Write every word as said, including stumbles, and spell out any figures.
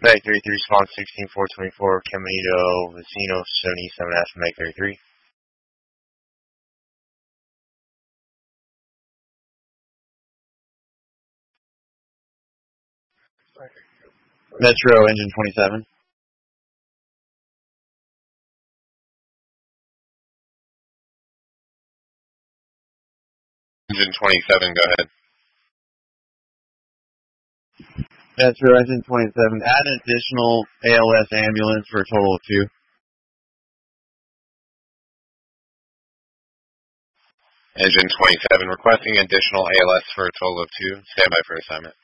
Mag thirty-three, spawn sixteen four twenty-four, Caminito, Vecino, seventy-seven F, Mag thirty-three. Metro, engine twenty-seven. Engine twenty-seven, go ahead. Metro, engine twenty-seven. Add an additional A L S ambulance for a total of two. Engine twenty-seven, requesting additional A L S for a total of two. Stand by for assignment.